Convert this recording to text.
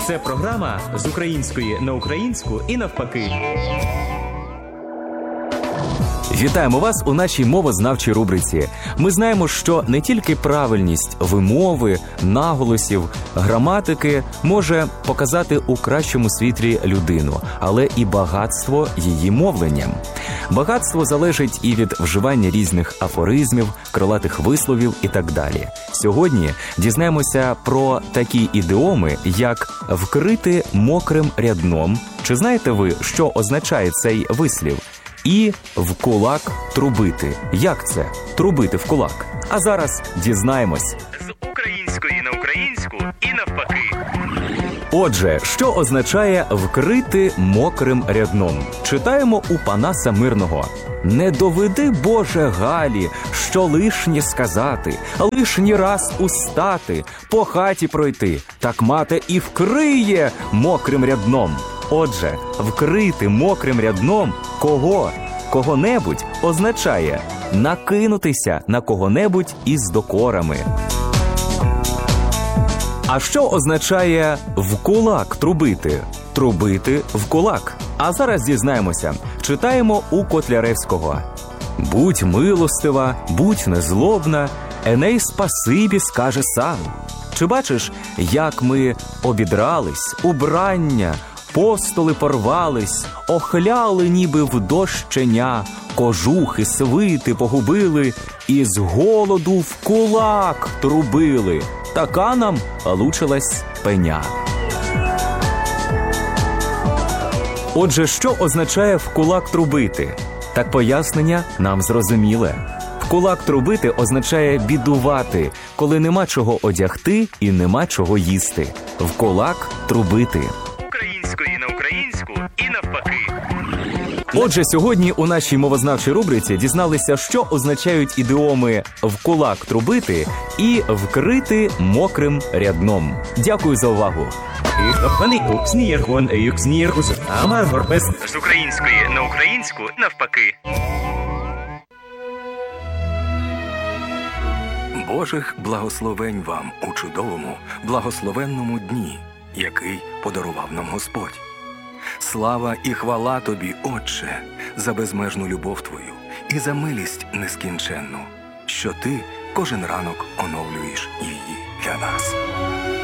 Це програма з української на українську і навпаки. Вітаємо вас у нашій мовознавчій рубриці. Ми знаємо, що не тільки правильність вимови, наголосів, граматики може показати у кращому світлі людину, але і багатство її мовлення. Багатство залежить і від вживання різних афоризмів, крилатих висловів і так далі. Сьогодні дізнаємося про такі ідіоми, як «вкрити мокрим рядном». Чи знаєте ви, що означає цей вислів? І «в кулак трубити». Як це? Трубити в кулак. А зараз дізнаємось. З української на українську і навпаки. Отже, що означає «вкрити мокрим рядном»? Читаємо у Панаса Мирного. «Не доведи, Боже, Галі, що лишнє сказати, лишній раз устати, по хаті пройти, так мати і вкриє мокрим рядном». Отже, вкрити мокрим рядном кого-небудь означає накинутися на кого-небудь із докорами. А що означає «в кулак трубити»? Трубити в кулак. А зараз дізнаємося. Читаємо у Котляревського. «Будь милостива, будь незлобна, Еней спасибі скаже сам». Чи бачиш, як ми обідрались, убрання, постоли порвались, охляли ніби в дощеня, кожухи, свити погубили і з голоду в кулак трубили. Така нам лучилась пеня. Отже, що означає «в кулак трубити»? Так пояснення нам зрозуміле. В кулак трубити означає бідувати, коли нема чого одягти і нема чого їсти. В кулак трубити. Української на українську і навпаки. Отже, сьогодні у нашій мовознавчій рубриці дізналися, що означають ідіоми «в кулак трубити» і «вкрити мокрим рядном». Дякую за увагу. З української на українську навпаки. Божих благословень вам у чудовому, благословенному дні, який подарував нам Господь. Слава і хвала Тобі, Отче, за безмежну любов Твою і за милість нескінченну, що Ти кожен ранок оновлюєш її для нас.